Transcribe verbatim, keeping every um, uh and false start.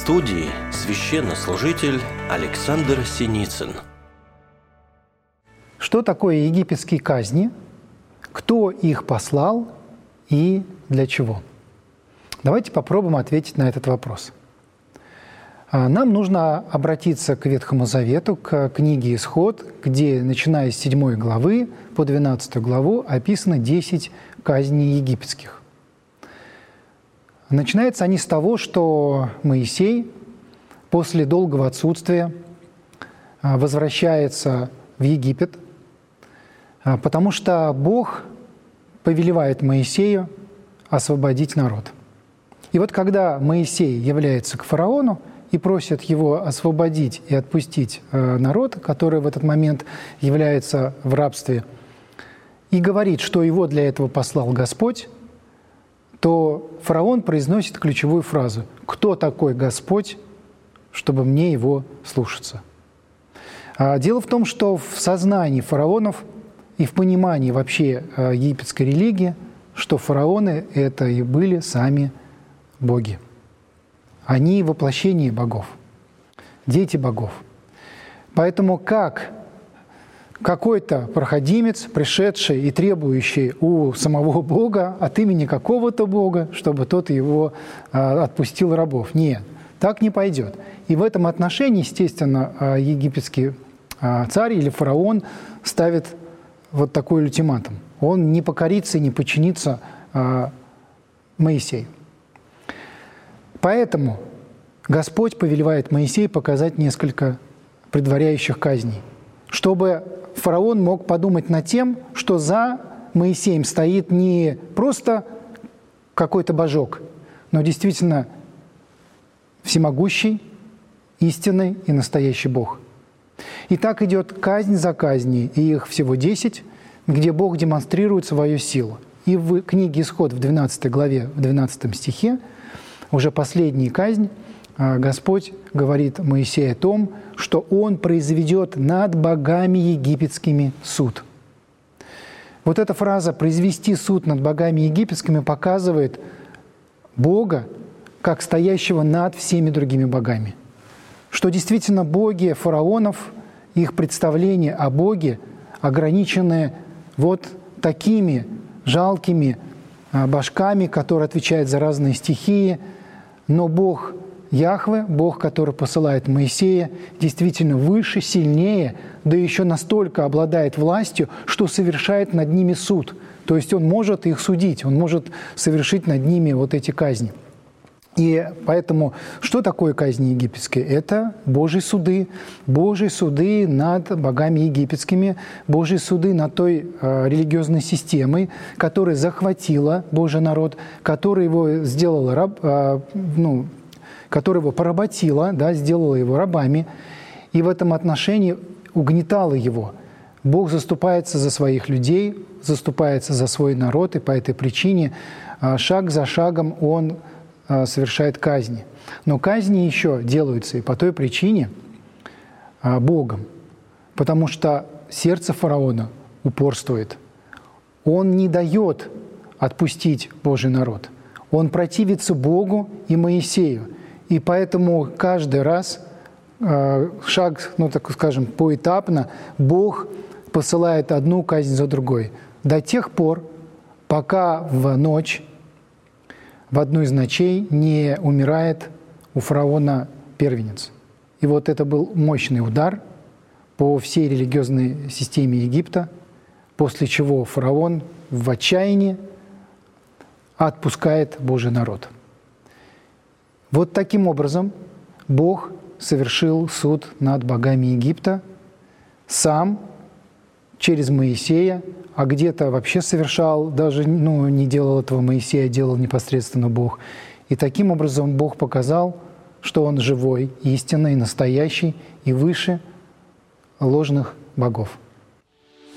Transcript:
студии священнослужитель Александр Синицын. Что такое египетские казни? Кто их послал и для чего? Давайте попробуем ответить на этот вопрос. Нам нужно обратиться к Ветхому Завету, к книге «Исход», где, начиная с седьмой главы по двенадцатую главу, описано десять казней египетских. Начинаются они с того, что Моисей после долгого отсутствия возвращается в Египет, потому что Бог повелевает Моисею освободить народ. И вот когда Моисей является к фараону и просит его освободить и отпустить народ, который в этот момент является в рабстве, и говорит, что его для этого послал Господь, то фараон произносит ключевую фразу: «Кто такой Господь, чтобы мне его слушаться?» Дело в том, что в сознании фараонов и в понимании вообще египетской религии, что фараоны – это и были сами боги. Они воплощение богов, дети богов. Поэтому как какой-то проходимец, пришедший и требующий у самого Бога от имени какого-то Бога, чтобы тот его отпустил рабов. Нет, так не пойдет. И в этом отношении, естественно, египетский царь или фараон ставит вот такой ультиматум. Он не покорится и не подчинится Моисею. Поэтому Господь повелевает Моисею показать несколько предваряющих казней, чтобы фараон мог подумать над тем, что за Моисеем стоит не просто какой-то божок, но действительно всемогущий, истинный и настоящий Бог. И так идет казнь за казней, и их всего десять, где Бог демонстрирует свою силу. И в книге «Исход» в двенадцатой главе, в двенадцатом стихе, уже последняя казнь, Господь говорит Моисею о том, что Он произведет над богами египетскими суд. Вот эта фраза «произвести суд над богами египетскими» показывает Бога как стоящего над всеми другими богами. Что действительно боги фараонов, их представления о Боге ограничены вот такими жалкими божками, которые отвечают за разные стихии, но Бог Яхве, Бог, который посылает Моисея, действительно выше, сильнее, да еще настолько обладает властью, что совершает над ними суд. То есть Он может их судить, Он может совершить над ними вот эти казни. И поэтому что такое казни египетские? Это Божьи суды. Божьи суды над богами египетскими, Божьи суды над той э, религиозной системой, которая захватила Божий народ, которая его сделала раб, э, ну, которая его поработила, да, сделала его рабами, и в этом отношении угнетала его. Бог заступается за своих людей, заступается за свой народ, и по этой причине э, шаг за шагом Он совершает казни. Но казни еще делаются и по той причине а, Богом, потому что сердце фараона упорствует. Он не дает отпустить Божий народ. Он противится Богу и Моисею. И поэтому каждый раз, а, шаг, ну так скажем, поэтапно, Бог посылает одну казнь за другой. До тех пор, пока в ночь в одну из ночей не умирает у фараона первенец. И вот это был мощный удар по всей религиозной системе Египта, после чего фараон в отчаянии отпускает Божий народ. Вот таким образом Бог совершил суд над богами Египта сам, через Моисея, а где-то вообще совершал, даже ну, не делал этого Моисей, а делал непосредственно Бог. И таким образом Бог показал, что Он живой, истинный, настоящий и выше ложных богов.